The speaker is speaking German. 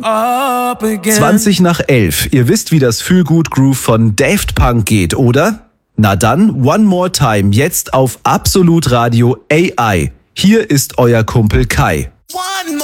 up again. 20 nach 11. Ihr wisst, wie das Feel-Good Groove von Daft Punk geht, oder? Na dann, One More Time, jetzt auf Absolut Radio AI. Hier ist euer Kumpel Kai. One more